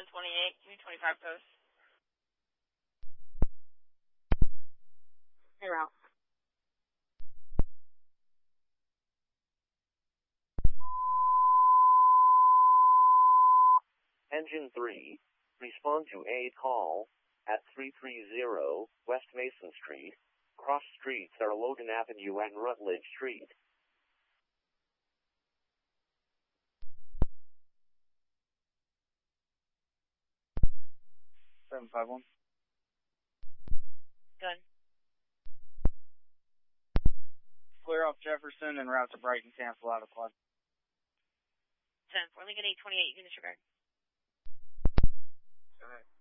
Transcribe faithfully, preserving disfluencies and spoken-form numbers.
one twenty-eight, give me twenty-five posts. You're out. Engine three, respond to a call at three three zero West Mason Street. Cross streets are Logan Avenue and Rutledge Street. seven five one. Gun. Clear off Jefferson and route to Brighton, cancel out of quad. ten four, Lincoln eight twenty-eight, you can disregard. Okay.